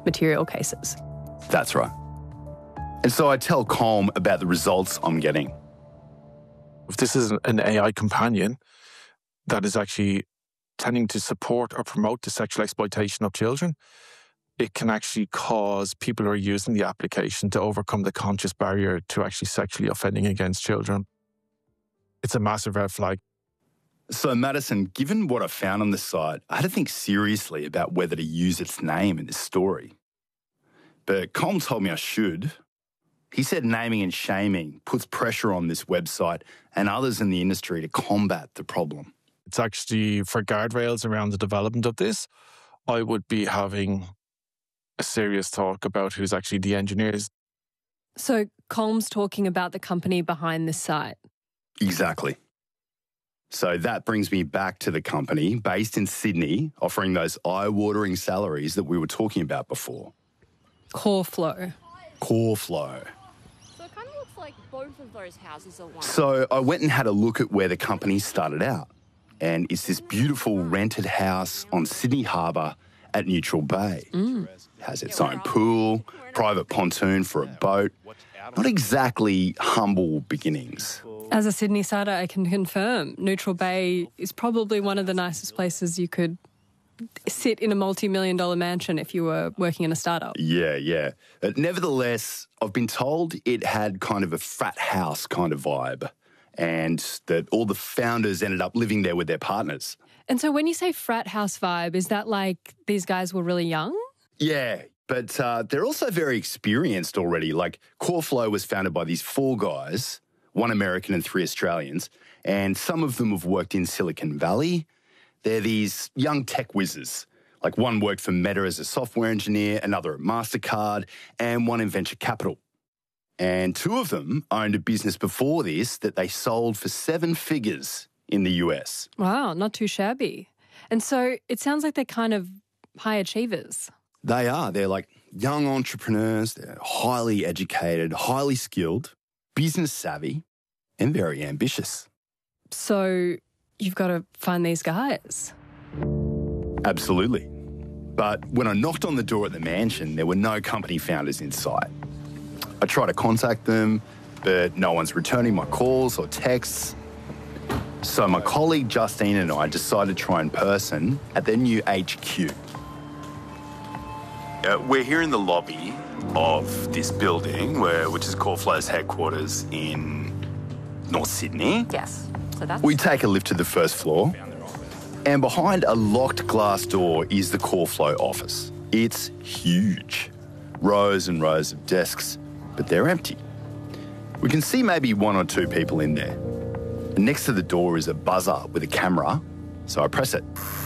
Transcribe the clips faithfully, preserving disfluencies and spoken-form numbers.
material cases. That's right. And so I tell Colm about the results I'm getting. If this is an A I companion that is actually tending to support or promote the sexual exploitation of children, it can actually cause people who are using the application to overcome the conscious barrier to actually sexually offending against children. It's a massive red flag. So, Madison, given what I found on the site, I had to think seriously about whether to use its name in this story. But Colm told me I should. He said naming and shaming puts pressure on this website and others in the industry to combat the problem. It's actually, for guardrails around the development of this, I would be having a serious talk about who's actually the engineers. So Colm's talking about the company behind this site. Exactly. So that brings me back to the company based in Sydney, offering those eye-watering salaries that we were talking about before. CoreFlow. CoreFlow. So it kind of looks like both of those houses are one. So I went and had a look at where the company started out. And it's this beautiful rented house on Sydney Harbour at Neutral Bay. Mm. It has its own pool, private pontoon for a boat. Not exactly humble beginnings. As a Sydney sider, I can confirm Neutral Bay is probably one of the nicest places you could sit in a multi-million dollar mansion if you were working in a startup. Yeah, yeah. But nevertheless, I've been told it had kind of a frat house kind of vibe, and that all the founders ended up living there with their partners. And so when you say frat house vibe, is that like these guys were really young? Yeah, but uh, they're also very experienced already. Like, CoreFlow was founded by these four guys, one American and three Australians, and some of them have worked in Silicon Valley. They're these young tech whizzes. Like, one worked for Meta as a software engineer, another at MasterCard, and one in venture capital. And two of them owned a business before this that they sold for seven figures in the U S. Wow, not too shabby. And so it sounds like they're kind of high achievers. They are. They're like young entrepreneurs. They're highly educated, highly skilled, business savvy, and very ambitious. So you've got to find these guys. Absolutely. But when I knocked on the door at the mansion, there were no company founders in sight. I tried to contact them, but no one's returning my calls or texts. So my colleague Justine and I decided to try in person at their new H Q. Uh, we're here in the lobby of this building, where, which is CoreFlow's headquarters in North Sydney. Yes. So that's... We take a lift to the first floor, and behind a locked glass door is the CoreFlow office. It's huge. Rows and rows of desks, but they're empty. We can see maybe one or two people in there. And next to the door is a buzzer with a camera, so I press it.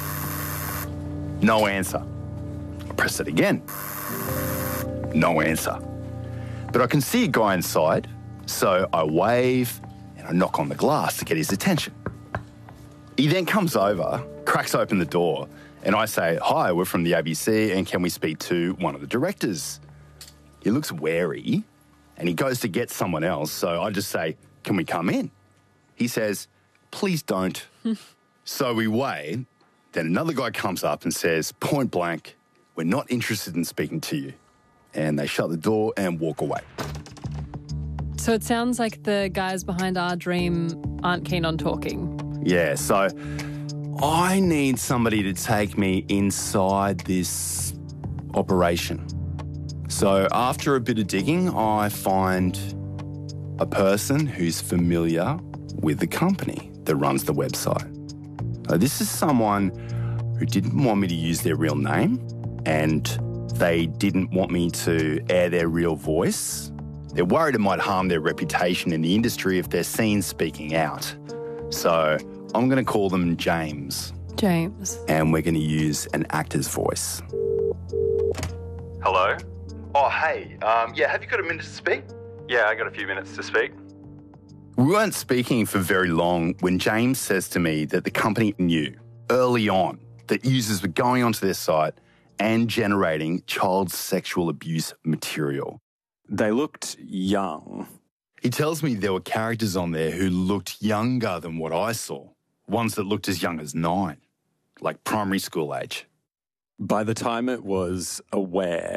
No answer. I press it again. No answer. But I can see a guy inside, so I wave and I knock on the glass to get his attention. He then comes over, cracks open the door, and I say, "Hi, we're from the A B C, and can we speak to one of the directors?" He looks wary, and he goes to get someone else, so I just say, "Can we come in?" He says, "Please don't." So we wait. Then another guy comes up and says, point blank, "We're not interested in speaking to you." And they shut the door and walk away. So it sounds like the guys behind our dream aren't keen on talking. Yeah, so I need somebody to take me inside this operation. So after a bit of digging, I find a person who's familiar with the company that runs the website. So this is someone who didn't want me to use their real name, and they didn't want me to air their real voice. They're worried it might harm their reputation in the industry if they're seen speaking out. So I'm going to call them James. James. And we're going to use an actor's voice. Hello? Oh, hey. Um, yeah, have you got a minute to speak? Yeah, I got a few minutes to speak. We weren't speaking for very long when James says to me that the company knew early on that users were going onto their site and generating child sexual abuse material. They looked young. He tells me there were characters on there who looked younger than what I saw. Ones that looked as young as nine, like primary school age. By the time it was aware